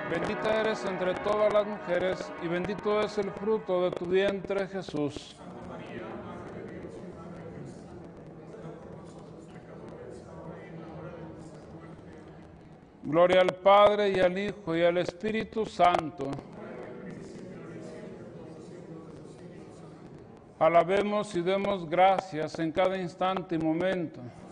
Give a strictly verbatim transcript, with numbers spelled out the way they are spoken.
Bendita eres entre todas las mujeres, y bendito es el fruto de tu vientre, Jesús. Gloria al Padre, y al Hijo, y al Espíritu Santo. Alabemos y demos gracias en cada instante y momento